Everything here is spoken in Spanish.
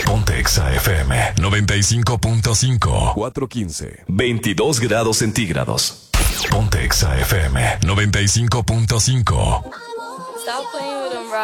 Ponte Exa FM 95.5. 4:15. 22 grados centígrados. Ponte Exa FM 95.5. Stop playing with them,